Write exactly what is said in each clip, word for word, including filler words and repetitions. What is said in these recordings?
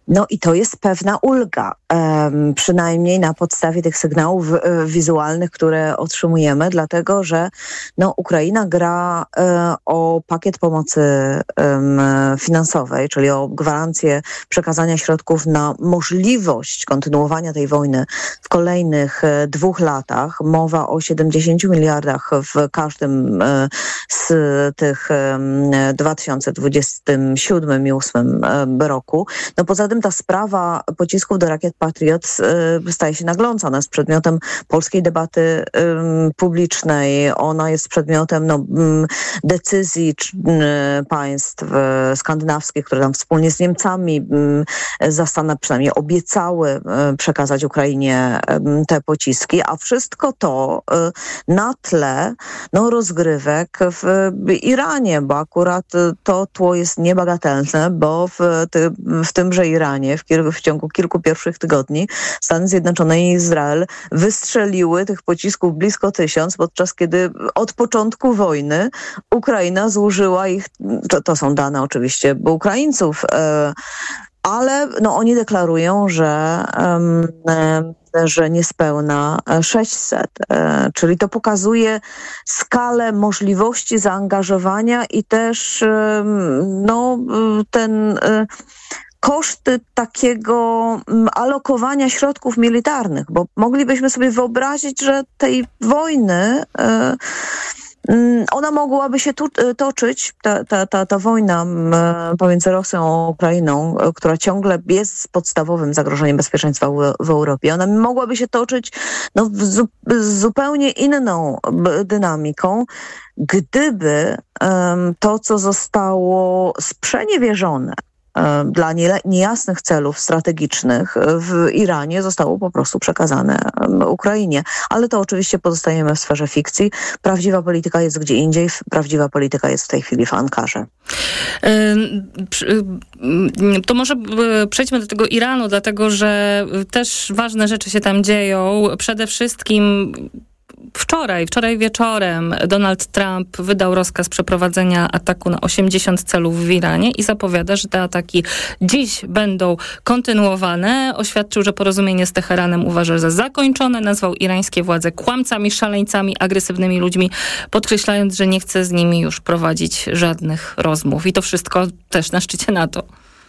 No i to jest pewna ulga, um, przynajmniej na podstawie tych sygnałów y, wizualnych, które otrzymujemy, dlatego że no, Ukraina gra y, o pakiet pomocy y, finansowej, czyli o gwarancję przekazania środków na możliwość kontynuowania tej wojny w kolejnych y, dwóch latach. Mowa o siedemdziesięciu miliardach w każdym y, z tych y, dwa tysiące dwudziestym siódmym i ósmym y, roku. No poza tym ta sprawa pocisków do rakiet Patriot y, staje się nagląca. Ona jest przedmiotem polskiej debaty y, publicznej. Ona jest przedmiotem no, y, decyzji y, państw y, skandynawskich, które tam wspólnie z Niemcami y, zastanawiają, przynajmniej obiecały y, przekazać Ukrainie y, te pociski, a wszystko to y, na tle no, rozgrywek w, w Iranie, bo akurat y, to tło jest niebagatelne, bo w, ty, w tymże Iranie w, w ciągu kilku pierwszych tygodni Stany Zjednoczone i Izrael wystrzeliły tych pocisków blisko tysiąc, podczas kiedy od początku wojny Ukraina zużyła ich, to, to są dane oczywiście, bo Ukraińców, e, ale no, oni deklarują, że, e, że niespełna sześćset, e, czyli to pokazuje skalę możliwości zaangażowania i też e, no, ten e, koszty takiego alokowania środków militarnych, bo moglibyśmy sobie wyobrazić, że tej wojny e, ona mogłaby się tu, toczyć, ta, ta, ta, ta wojna pomiędzy Rosją a Ukrainą, która ciągle jest podstawowym zagrożeniem bezpieczeństwa w Europie. Ona mogłaby się toczyć no, z, z zupełnie inną dynamiką, gdyby um, to, co zostało sprzeniewierzone dla niejasnych celów strategicznych w Iranie zostało po prostu przekazane Ukrainie. Ale to oczywiście pozostajemy w sferze fikcji. Prawdziwa polityka jest gdzie indziej. Prawdziwa polityka jest w tej chwili w Ankarze. To może przejdźmy do tego Iranu, dlatego że też ważne rzeczy się tam dzieją. Przede wszystkim Wczoraj, wczoraj wieczorem Donald Trump wydał rozkaz przeprowadzenia ataku na osiemdziesiąt celów w Iranie i zapowiada, że te ataki dziś będą kontynuowane. Oświadczył, że porozumienie z Teheranem uważa za zakończone. Nazwał irańskie władze kłamcami, szaleńcami, agresywnymi ludźmi, podkreślając, że nie chce z nimi już prowadzić żadnych rozmów. I to wszystko też na szczycie NATO.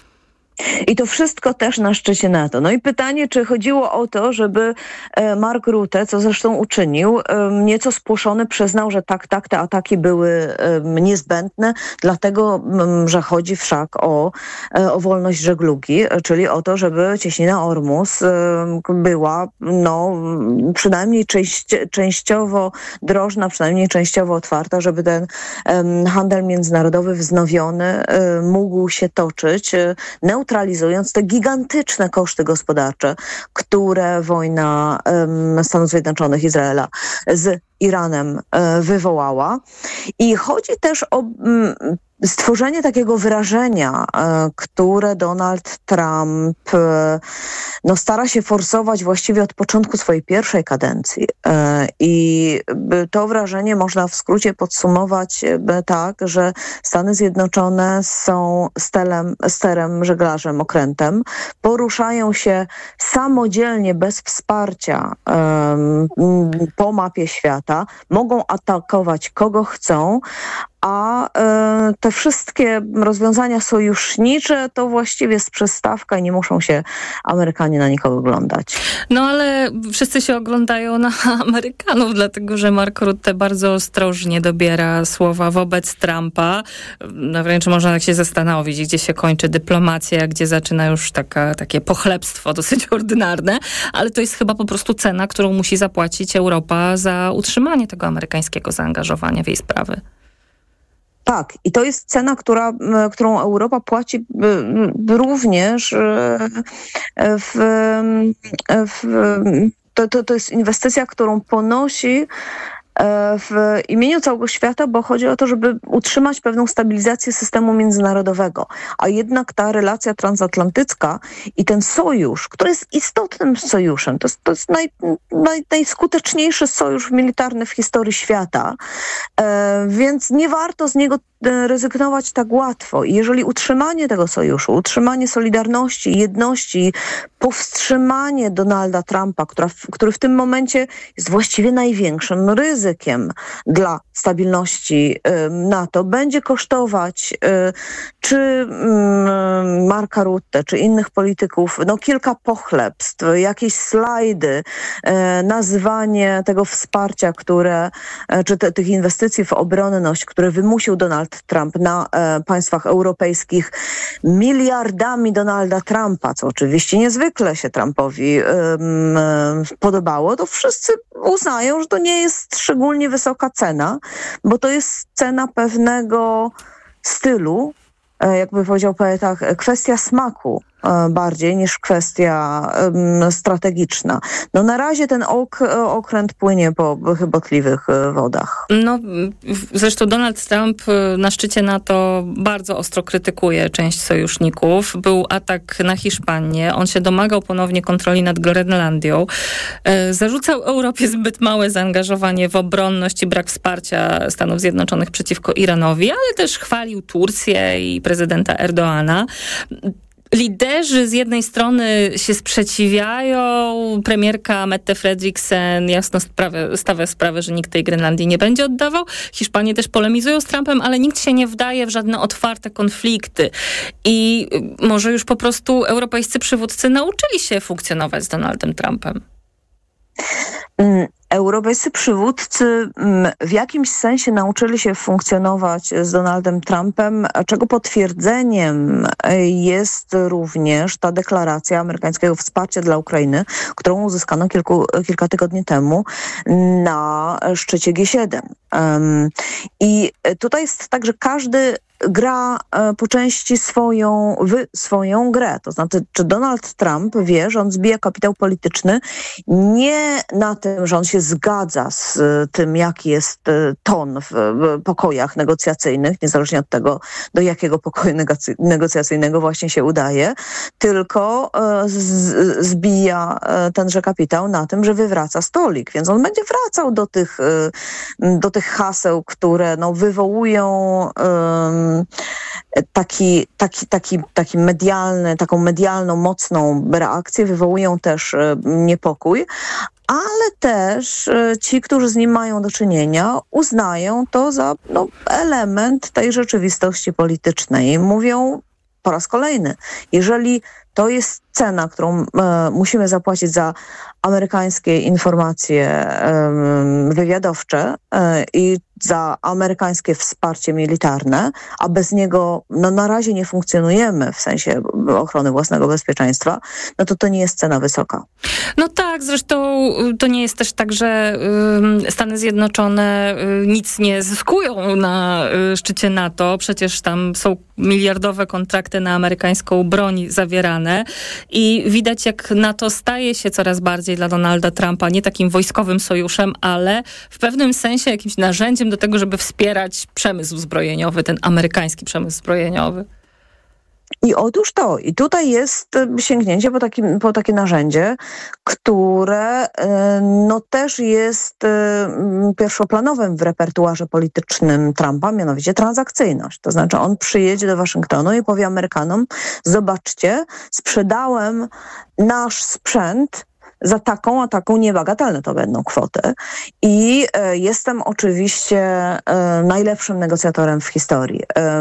I to wszystko też na szczycie NATO. No i pytanie, czy chodziło o to, żeby Mark Rutte, co zresztą uczynił, nieco spłoszony przyznał, że tak, tak, te ataki były niezbędne, dlatego, że chodzi wszak o, o wolność żeglugi, czyli o to, żeby cieśnina Ormus była no, przynajmniej część, częściowo drożna, przynajmniej częściowo otwarta, żeby ten handel międzynarodowy wznowiony mógł się toczyć, neutralnie neutralizując te gigantyczne koszty gospodarcze, które wojna um, Stanów Zjednoczonych, Izraela z Iranem um, wywołała. I chodzi też o um, stworzenie takiego wyrażenia, e, które Donald Trump e, no, stara się forsować właściwie od początku swojej pierwszej kadencji. E, I to wrażenie można w skrócie podsumować e, tak, że Stany Zjednoczone są stelem, sterem, żeglarzem, okrętem, poruszają się samodzielnie, bez wsparcia e, po mapie świata, mogą atakować kogo chcą, a e, te wszystkie rozwiązania sojusznicze to właściwie jest przystawka i nie muszą się Amerykanie na nikogo oglądać. No ale wszyscy się oglądają na Amerykanów, dlatego że Mark Rutte bardzo ostrożnie dobiera słowa wobec Trumpa. No wręcz można tak się zastanowić, gdzie się kończy dyplomacja, gdzie zaczyna już taka, takie pochlebstwo dosyć ordynarne, ale to jest chyba po prostu cena, którą musi zapłacić Europa za utrzymanie tego amerykańskiego zaangażowania w jej sprawy. Tak, i to jest cena, która, którą Europa płaci również w, w, to, to, to jest inwestycja, którą ponosi w imieniu całego świata, bo chodzi o to, żeby utrzymać pewną stabilizację systemu międzynarodowego. A jednak ta relacja transatlantycka i ten sojusz, który jest istotnym sojuszem, to jest, to jest naj, naj, najskuteczniejszy sojusz militarny w historii świata, e, więc nie warto z niego rezygnować tak łatwo. I jeżeli utrzymanie tego sojuszu, utrzymanie solidarności, jedności, powstrzymanie Donalda Trumpa, która, który w tym momencie jest właściwie największym ryzykiem dla stabilności NATO, będzie kosztować czy Marka Rutte, czy innych polityków, no kilka pochlebstw, jakieś slajdy, nazywanie tego wsparcia, które, czy te, tych inwestycji w obronność, które wymusił Donald Trump na e, państwach europejskich miliardami Donalda Trumpa, co oczywiście niezwykle się Trumpowi e, e, podobało, to wszyscy uznają, że to nie jest szczególnie wysoka cena, bo to jest cena pewnego stylu, e, jakby powiedział poeta, kwestia smaku bardziej niż kwestia um, strategiczna. No na razie ten ok, okręt płynie po chybotliwych wodach. No zresztą Donald Trump na szczycie NATO bardzo ostro krytykuje część sojuszników. Był atak na Hiszpanię. On się domagał ponownie kontroli nad Grenlandią. Zarzucał Europie zbyt małe zaangażowanie w obronność i brak wsparcia Stanów Zjednoczonych przeciwko Iranowi, ale też chwalił Turcję i prezydenta Erdoana. Liderzy z jednej strony się sprzeciwiają, premierka Mette Frederiksen jasno sprawia, stawia sprawę, że nikt tej Grenlandii nie będzie oddawał. Hiszpanie też polemizują z Trumpem, ale nikt się nie wdaje w żadne otwarte konflikty. I może już po prostu europejscy przywódcy nauczyli się funkcjonować z Donaldem Trumpem. Mm. Europejscy przywódcy w jakimś sensie nauczyli się funkcjonować z Donaldem Trumpem, czego potwierdzeniem jest również ta deklaracja amerykańskiego wsparcia dla Ukrainy, którą uzyskano kilku, kilka tygodni temu na szczycie G siedem. I tutaj jest tak, że każdy gra po części swoją, wy, swoją grę. To znaczy, czy Donald Trump wie, że on zbija kapitał polityczny nie na tym, że on się zgadza z tym, jaki jest ton w pokojach negocjacyjnych, niezależnie od tego, do jakiego pokoju negocjacyjnego właśnie się udaje, tylko z, zbija tenże kapitał na tym, że wywraca stolik. Więc on będzie wracał do tych, do tych haseł, które no, wywołują um, Taki, taki, taki, taki medialny, taką medialną, mocną reakcję, wywołują też niepokój, ale też ci, którzy z nim mają do czynienia, uznają to za no, element tej rzeczywistości politycznej. Mówią po raz kolejny, jeżeli to jest cena, którą e, musimy zapłacić za amerykańskie informacje e, wywiadowcze e, i za amerykańskie wsparcie militarne, a bez niego no, na razie nie funkcjonujemy w sensie ochrony własnego bezpieczeństwa, no to to nie jest cena wysoka. No tak, zresztą to nie jest też tak, że y, Stany Zjednoczone y, nic nie zyskują na y, szczycie NATO. Przecież tam są miliardowe kontrakty na amerykańską broń zawierane i widać, jak NATO staje się coraz bardziej dla Donalda Trumpa nie takim wojskowym sojuszem, ale w pewnym sensie jakimś narzędziem do tego, żeby wspierać przemysł zbrojeniowy, ten amerykański przemysł zbrojeniowy. I otóż to. I tutaj jest sięgnięcie po, takim, po takie narzędzie, które no, też jest pierwszoplanowym w repertuarze politycznym Trumpa, mianowicie transakcyjność. To znaczy on przyjedzie do Waszyngtonu i powie Amerykanom, zobaczcie, sprzedałem nasz sprzęt za taką, a taką niebagatelne to będą kwoty. I e, jestem oczywiście e, najlepszym negocjatorem w historii. E,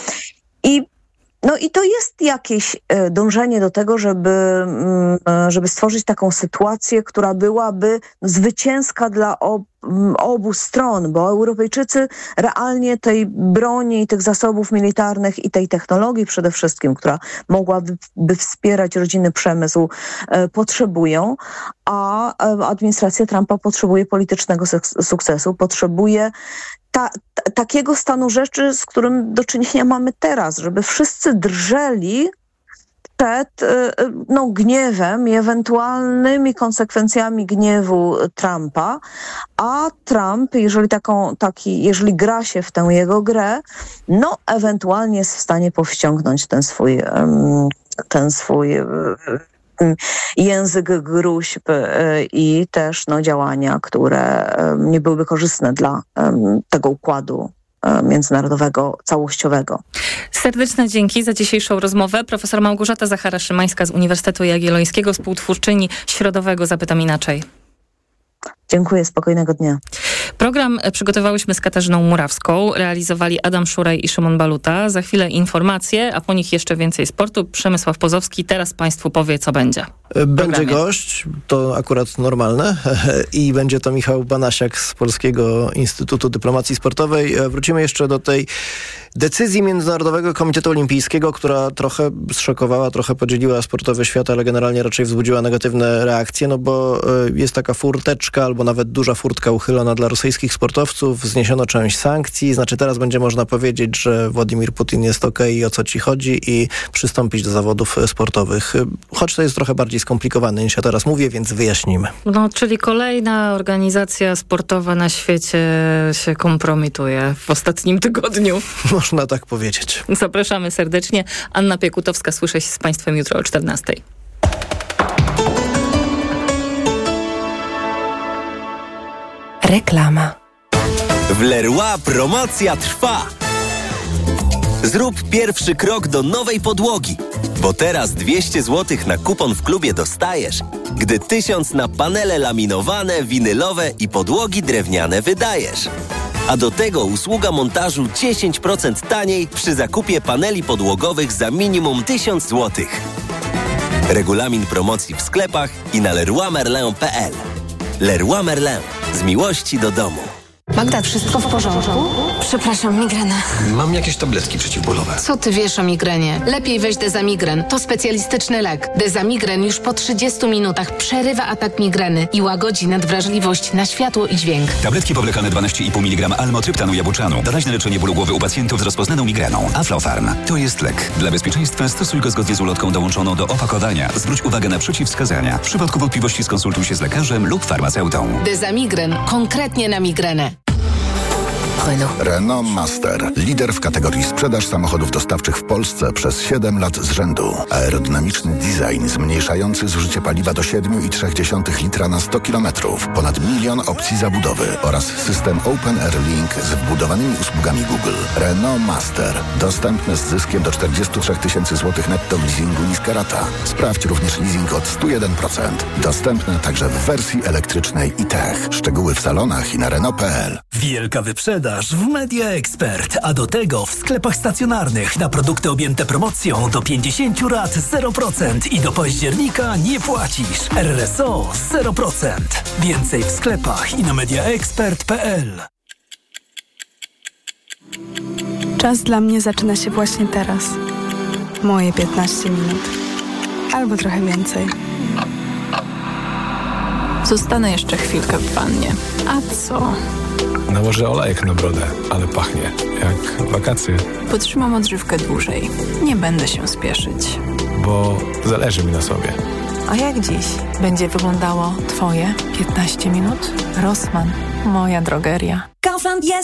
I No i to jest jakieś dążenie do tego, żeby, żeby stworzyć taką sytuację, która byłaby zwycięska dla ob, obu stron, bo Europejczycy realnie tej broni i tych zasobów militarnych i tej technologii przede wszystkim, która mogłaby by wspierać rodzinny przemysł, potrzebują, a administracja Trumpa potrzebuje politycznego sukcesu, potrzebuje Ta, t- takiego stanu rzeczy, z którym do czynienia mamy teraz, żeby wszyscy drżeli przed no, gniewem i ewentualnymi konsekwencjami gniewu Trumpa, a Trump, jeżeli, taką, taki, jeżeli gra się w tę jego grę, no ewentualnie jest w stanie powściągnąć ten swój, ten swój język gróźb i też no, działania, które nie byłyby korzystne dla tego układu międzynarodowego, całościowego. Serdeczne dzięki za dzisiejszą rozmowę. Profesor Małgorzata Zachara-Szymańska z Uniwersytetu Jagiellońskiego, współtwórczyni Środowego Zapytam Inaczej. Dziękuję, spokojnego dnia. Program przygotowałyśmy z Katarzyną Murawską, realizowali Adam Szuraj i Szymon Baluta. Za chwilę informacje, a po nich jeszcze więcej sportu. Przemysław Pozowski teraz Państwu powie, co będzie. Będzie gość, to akurat normalne, i będzie to Michał Banasiak z Polskiego Instytutu Dyplomacji Sportowej. Wrócimy jeszcze do tej decyzji Międzynarodowego Komitetu Olimpijskiego, która trochę zszokowała, trochę podzieliła sportowy świat, ale generalnie raczej wzbudziła negatywne reakcje, no bo jest taka furteczka albo nawet duża furtka uchylona dla rosyjskich sportowców, zniesiono część sankcji, znaczy teraz będzie można powiedzieć, że Władimir Putin jest okej i o co ci chodzi i przystąpić do zawodów sportowych. Choć to jest trochę bardziej skomplikowane niż ja teraz mówię, więc wyjaśnimy. No, czyli kolejna organizacja sportowa na świecie się kompromituje w ostatnim tygodniu. Można tak powiedzieć. Zapraszamy serdecznie. Anna Piekutowska, słyszę się z Państwem jutro o czternastej. Reklama. W Leroy promocja trwa. Zrób pierwszy krok do nowej podłogi, bo teraz dwieście złotych na kupon w klubie dostajesz, gdy tysiąc na panele laminowane, winylowe i podłogi drewniane wydajesz. A do tego usługa montażu dziesięć procent taniej przy zakupie paneli podłogowych za minimum tysiąc złotych. Regulamin promocji w sklepach i na leroy merlin kropka p l. Leroy Merlin. Z miłości do domu. Magda, wszystko w porządku? Przepraszam, migrena. Mam jakieś tabletki przeciwbólowe. Co ty wiesz o migrenie? Lepiej weź Dezamigren. To specjalistyczny lek. Dezamigren już po trzydziestu minutach przerywa atak migreny i łagodzi nadwrażliwość na światło i dźwięk. Tabletki powlekane dwanaście i pół miligrama almotryptanu jabłczanu. Doraźne leczenie bólu głowy u pacjentów z rozpoznaną migreną. Aflofarm. To jest lek. Dla bezpieczeństwa stosuj go zgodnie z ulotką dołączoną do opakowania. Zwróć uwagę na przeciwwskazania. W przypadku wątpliwości skonsultuj się z lekarzem lub farmaceutą. Dezamigren. Konkretnie na migrenę. Renault Master. Lider w kategorii sprzedaż samochodów dostawczych w Polsce przez siedem lat z rzędu. Aerodynamiczny design zmniejszający zużycie paliwa do siedem i trzy dziesiąte litra na sto kilometrów. Ponad milion opcji zabudowy oraz system Open Air Link z wbudowanymi usługami Google. Renault Master. Dostępny z zyskiem do czterdzieści trzy tysięcy złotych netto w leasingu niska rata. Sprawdź również leasing od sto jeden procent. Dostępny także w wersji elektrycznej i tech. Szczegóły w salonach i na Renault kropka p l. Wielka wyprzedaż w Media Expert, a do tego w sklepach stacjonarnych na produkty objęte promocją do pięćdziesiąt rat zero procent i do października nie płacisz. R S O zero procent. Więcej w sklepach i na mediaexpert kropka p l. Czas dla mnie zaczyna się właśnie teraz. Moje piętnaście minut. Albo trochę więcej. Zostanę jeszcze chwilkę w wannie. A co? Nałożę olejek na brodę, ale pachnie jak wakacje. Potrzymam odżywkę dłużej. Nie będę się spieszyć. Bo zależy mi na sobie. A jak dziś będzie wyglądało Twoje piętnaście minut? Rossmann, moja drogeria. Kaufland jest